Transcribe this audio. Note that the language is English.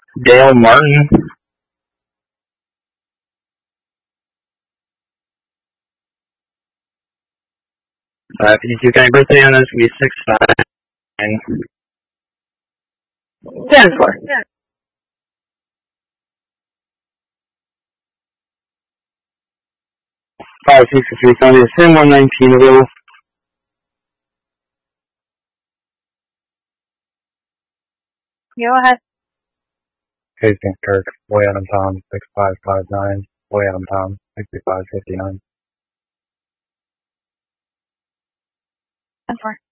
Dale Martin. 52 county birthday on this would be 6'5". 10-4. 563 county, SIM 119 available. Go ahead. Hastings Kirk, Boy Adam Tom, 6559, Boy Adam Tom, 6559. 10-4.